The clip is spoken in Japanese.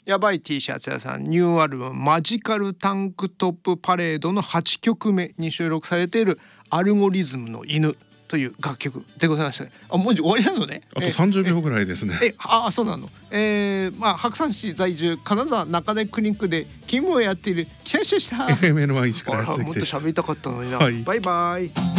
やばい T シャツ屋さんニューアルバムマジカルタンクトップパレードの8曲目に収録されているアルゴリズムの犬という楽曲でございましたね。あ、もう終わりなのね。 あと30秒ぐらいですね。 そうなの。白山市在住金沢中根クリニックで勤務をやっている記者でした。 FMNY 石倉康之です。 もっと喋りたかったのにな、 はい、 バイバイ。